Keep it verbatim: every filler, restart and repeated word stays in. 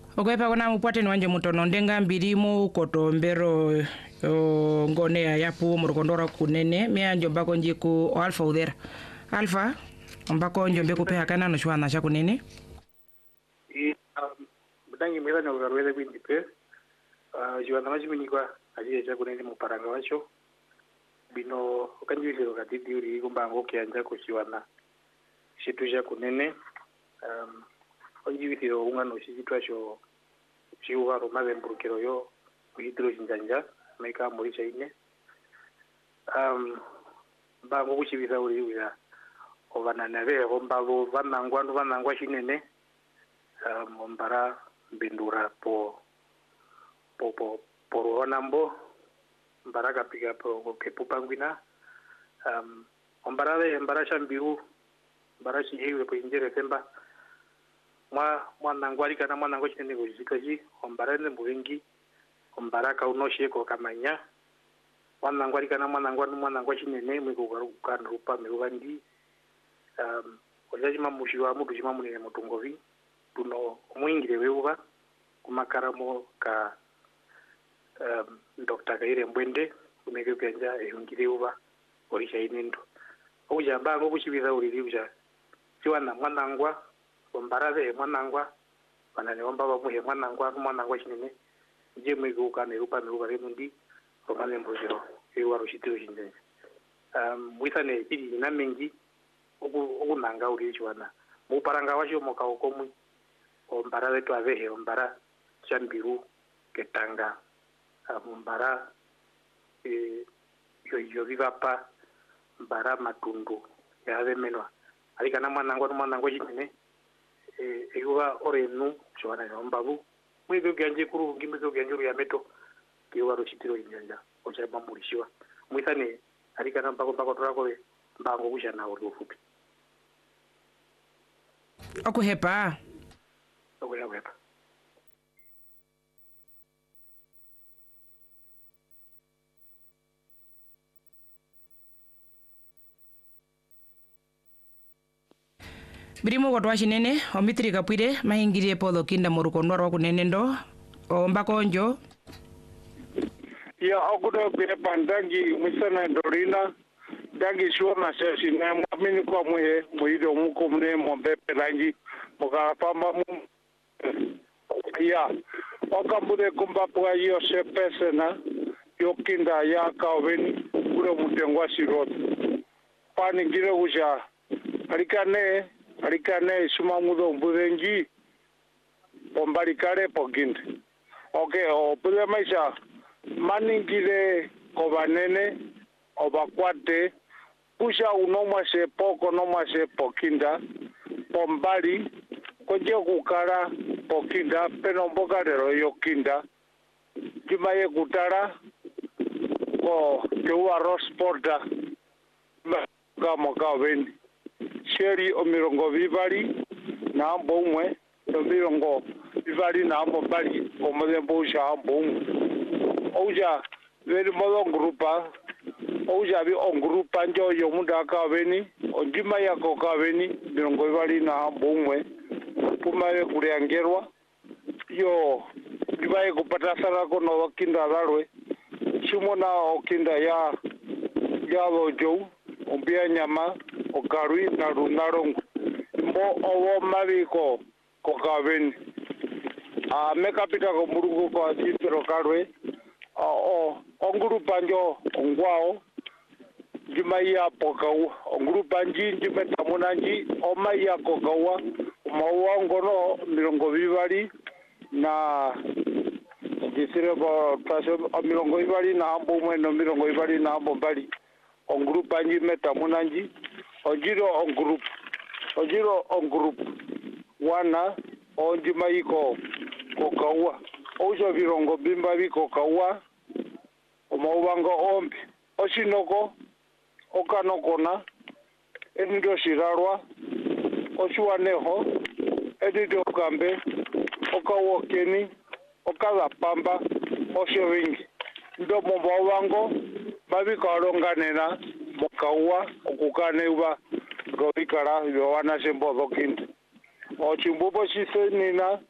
Okwepa kona mupwate nwanje mutono ndenga mbirimu kotombero ngone ya yapu murukondora kunene mea njombako njiku o alfa udhera alfa mbako njombe kupeha kana no shwana cha kunene i mdangi mweza nyo garwele kwindipe jiwana maji minikwa ajiye cha kunene muparanga wacho bino okanjwisiro katiti uri kumbango kianja kuchiwana shitu cha kunene um onjibitiro ungano shitwa sho chiwa romaze mburukiro yo kuhitiro chinjanja meka muri chaine um bango kuchibisa uri uya ovanana ve hombalo vanangwa vanangwa chinene um mbara mbindura po po po po nambo mbara kapiga po kepupangwina um mbara ve mbara chambiru mbara chihewe po injere semba mwa mwana ngwali kana mwana ngo chine ngo zikaji ombara ne mbuwengi ombara ka unoshe ko kamanya mwana ngwali kana mwana ngwani mwana ngo chine ne mwiko kan rupa mirwandi um ojaji mamushiwa mudu jima munene mutungovi tuno mwingire weuva kumakaramo ka um Doctor Kaire Mbwende kumeke kanja ehungire uva orisha inendo oja bango kuchibiza uriri uja siwana mwana ngwa ombaraze mwanangwa banane ombaba muhe mwanangwa mwanangwa chinene je mwego kana rupa rupa remundi romane mbozero ewa roshitiro chinene um withane iri na mengi oku okunanga uri chwana muparanga wacho moka okomwe ombaraze to avehe ombara chambiru ketanga ombara e yo yo vivapa mbara matundu ya vemenwa alikana mwanangwa mwanangwa chinene eh ewa orenu chwana nombabu mwizo ganje kuru ngimizo ganje ya meto kiwa roshitiro inyanja ocha bamurishiwa mwithane arika namba ko bako torako mbango kushana uri ufupi okuhepa okuhepa Birimo kwa chinene omitri kapwire mahingirie podho kinda murukondwa kunene ndo ombako njo ya okudo bire pandangi misana dorina dangi shona sesi na mwamini kwa mwe mwido muko mne mwambe pelangi mukapamba mu ya okambude kumbapwa yo sepesena yo kinda ya kaweni ule mutengwa sirot pani gire uja alikane alikane suma mudo mbudengi pombalikale poginde okay o pule maisha maningile kobanene obakwate pusha unoma se poko noma se pokinda pombali koje kukala pokinda peno mboka lero yokinda kimaye kutara ko tewa rosporta kama kaweni sheri omirongo vivali na mbomwe omirongo vivali na mbali omodembo usha mbomwe ouja veri modo grupa ouja bi on grupa njo yo munda kaweni onjima yako kaweni mirongo vivali na mbomwe pumaye kuliangerwa yo dibaye kupata sala ko no kinda dalwe chimona okinda ya ya bojo ombia nyama okarui na runarongo mbo owo mabiko ko kaweni a mekapita ko murugo ko asitro karwe o onguru panjo ongwao jimaiya pokau onguru panji jimeta munanji omaiya kokawa mawa ngono mirongo vivali na disire ko taso mirongo vivali na ambo mweno mirongo vivali na ambo bali onguru panji meta munanji ojiro on group ojiro on group wana onjimaiko kokawa ojo virongo bimba biko kawa omaubango ombi oshinoko okanokona enido shirarwa oshuaneho edido kambe okawokeni okazapamba oshovingi ndo momaubango babikaronganena mokawa okukaneuba robikara yowana sembo dokinda ochimbupo shisenina